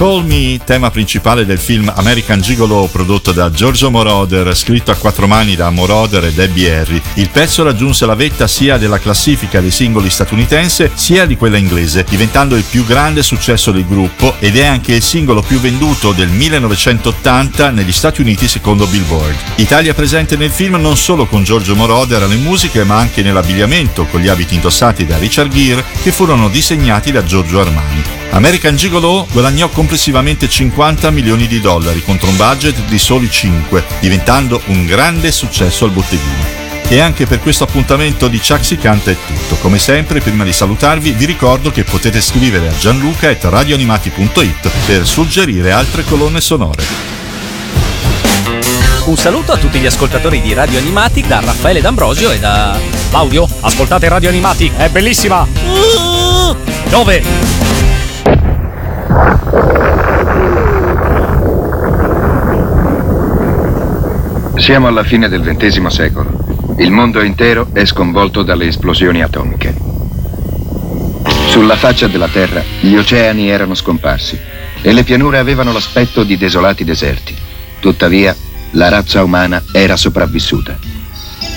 Call Me, tema principale del film American Gigolo prodotto da Giorgio Moroder, scritto a quattro mani da Moroder e Debbie Harry. Il pezzo raggiunse la vetta sia della classifica dei singoli statunitense sia di quella inglese, diventando il più grande successo del gruppo ed è anche il singolo più venduto del 1980 negli Stati Uniti secondo Billboard. Italia presente nel film non solo con Giorgio Moroder alle musiche ma anche nell'abbigliamento, con gli abiti indossati da Richard Gere che furono disegnati da Giorgio Armani. American Gigolo guadagnò complessivamente $50 milioni contro un budget di soli 5, diventando un grande successo al botteghino. E anche per questo appuntamento di Chuck Si Canta è tutto. Come sempre, prima di salutarvi, vi ricordo che potete scrivere a gianluca@radioanimati.it per suggerire altre colonne sonore. Un saluto a tutti gli ascoltatori di Radio Animati da Raffaele D'Ambrosio e da Claudio. Ascoltate Radio Animati, è bellissima! Dove? Siamo alla fine del XX secolo. Il mondo intero è sconvolto dalle esplosioni atomiche. Sulla faccia della Terra gli oceani erano scomparsi e le pianure avevano l'aspetto di desolati deserti. Tuttavia, la razza umana era sopravvissuta.